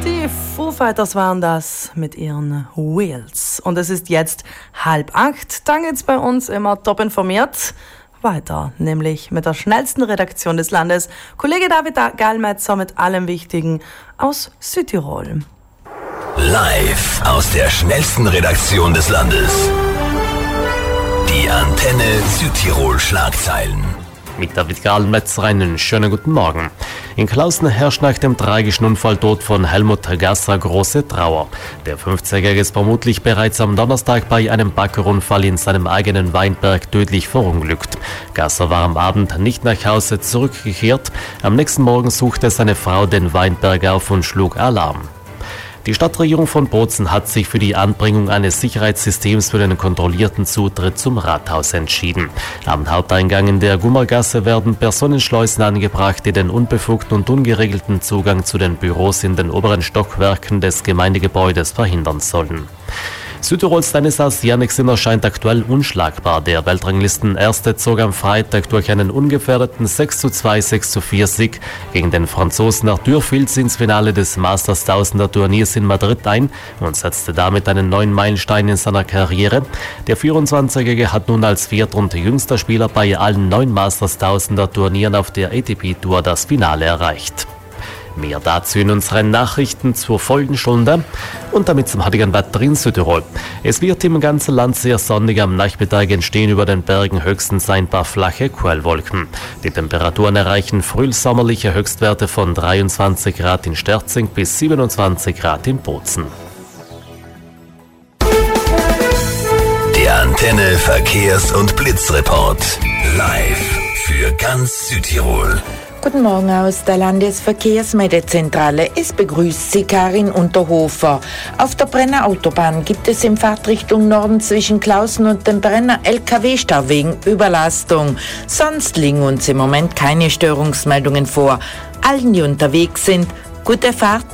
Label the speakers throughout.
Speaker 1: Die Foo Fighters waren das mit ihren Wheels. Und es ist jetzt 7:30. Dann geht's bei uns immer top informiert weiter, nämlich mit der schnellsten Redaktion des Landes. Kollege David Gallmetzer mit allem Wichtigen aus Südtirol.
Speaker 2: Live aus der schnellsten Redaktion des Landes. Die Antenne Südtirol Schlagzeilen.
Speaker 3: Mit David Gallmetzer einen schönen guten Morgen. In Klausen herrscht nach dem tragischen Unfalltod von Helmut Gasser große Trauer. Der 50-Jährige ist vermutlich bereits am Donnerstag bei einem Baggerunfall in seinem eigenen Weinberg tödlich verunglückt. Gasser war am Abend nicht nach Hause zurückgekehrt. Am nächsten Morgen suchte seine Frau den Weinberg auf und schlug Alarm. Die Stadtregierung von Bozen hat sich für die Anbringung eines Sicherheitssystems für den kontrollierten Zutritt zum Rathaus entschieden. Am Haupteingang in der Gummergasse werden Personenschleusen angebracht, die den unbefugten und ungeregelten Zugang zu den Büros in den oberen Stockwerken des Gemeindegebäudes verhindern sollen. Südtirols Tennisass Jannik Sinner scheint aktuell unschlagbar. Der Weltranglisten-Erste zog am Freitag durch einen ungefährdeten 6:2, 6:4 Sieg gegen den Franzosen Arthur Fils ins Finale des Masters 1000er Turniers in Madrid ein und setzte damit einen neuen Meilenstein in seiner Karriere. Der 24-Jährige hat nun als viert- und jüngster Spieler bei allen 9 Masters 1000er Turnieren auf der ATP-Tour das Finale erreicht. Mehr dazu in unseren Nachrichten zur folgenden Stunde und damit zum heutigen Wetter in Südtirol. Es wird im ganzen Land sehr sonnig. Am Nachmittag entstehen über den Bergen höchstens ein paar flache Quellwolken. Die Temperaturen erreichen frühsommerliche Höchstwerte von 23 Grad in Sterzing bis 27 Grad in Bozen.
Speaker 2: Der Antenne Verkehrs- und Blitzreport. Live für ganz Südtirol.
Speaker 4: Guten Morgen aus der Landesverkehrsmeldezentrale. Es begrüßt Sie Karin Unterhofer. Auf der Brenner Autobahn gibt es in Fahrtrichtung Norden zwischen Klausen und dem Brenner LKW-Stau wegen Überlastung. Sonst liegen uns im Moment keine Störungsmeldungen vor. Allen, die unterwegs sind, gute Fahrt.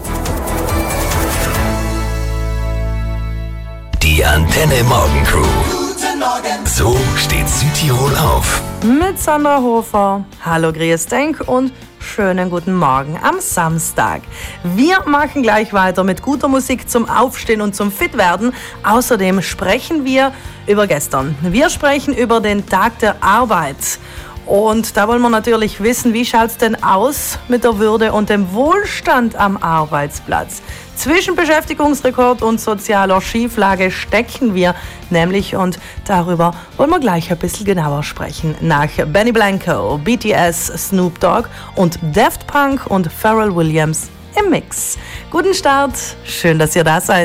Speaker 2: Die Antenne Morgencrew. Guten Morgen. So steht Südtirol auf.
Speaker 1: Mit Sandra Hofer. Hallo, grüß denk und schönen guten Morgen am Samstag. Wir machen gleich weiter mit guter Musik zum Aufstehen und zum Fitwerden. Außerdem sprechen wir über gestern. Wir sprechen über den Tag der Arbeit. Und da wollen wir natürlich wissen, wie schaut es denn aus mit der Würde und dem Wohlstand am Arbeitsplatz? Zwischen Beschäftigungsrekord und sozialer Schieflage stecken wir nämlich und darüber wollen wir gleich ein bisschen genauer sprechen. Nach Benny Blanco, BTS, Snoop Dogg und Daft Punk und Pharrell Williams im Mix. Guten Start, schön, dass ihr da seid.